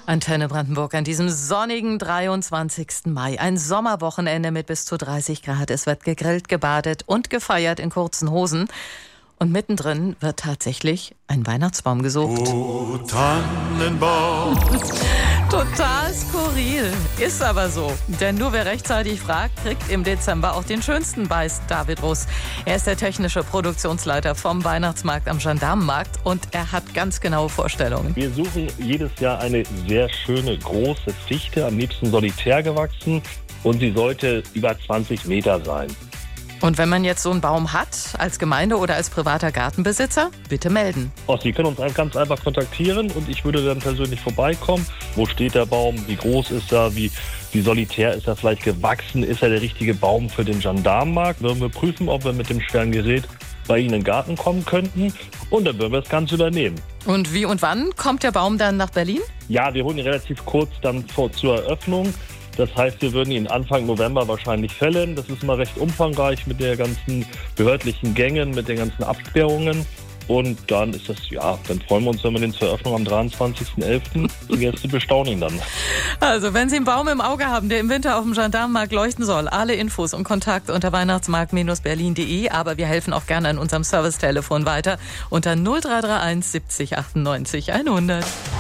Antenne Brandenburg an diesem sonnigen 23. Mai. Ein Sommerwochenende mit bis zu 30 Grad. Es wird gegrillt, gebadet und gefeiert in kurzen Hosen. Und mittendrin wird tatsächlich ein Weihnachtsbaum gesucht. O Tannenbaum. Total skurril. Ist aber so. Denn nur wer rechtzeitig fragt, kriegt im Dezember auch den schönsten, weiß David Russ. Er ist der technische Produktionsleiter vom Weihnachtsmarkt am Gendarmenmarkt und er hat ganz genaue Vorstellungen. Wir suchen jedes Jahr eine sehr schöne, große Fichte, am liebsten solitär gewachsen, und sie sollte über 20 Meter sein. Und wenn man jetzt so einen Baum hat, als Gemeinde oder als privater Gartenbesitzer, bitte melden. Sie können uns ganz einfach kontaktieren und ich würde dann persönlich vorbeikommen. Wo steht der Baum? Wie groß ist er? Wie solitär ist er vielleicht gewachsen? Ist er der richtige Baum für den Gendarmenmarkt? Würden wir prüfen, ob wir mit dem schweren Gerät bei Ihnen in den Garten kommen könnten, und dann würden wir das Ganze übernehmen. Und wie und wann kommt der Baum dann nach Berlin? Ja, wir holen ihn relativ kurz dann zur Eröffnung. Das heißt, wir würden ihn Anfang November wahrscheinlich fällen. Das ist mal recht umfangreich mit der ganzen behördlichen Gängen, mit den ganzen Absperrungen. Und dann ist das, dann freuen wir uns, wenn wir den zur Eröffnung am 23.11. die Gäste bestaunen ihn dann. Also, wenn Sie einen Baum im Auge haben, der im Winter auf dem Gendarmenmarkt leuchten soll, alle Infos und Kontakt unter weihnachtsmarkt-berlin.de. Aber wir helfen auch gerne an unserem Servicetelefon weiter unter 0331 70 98 100.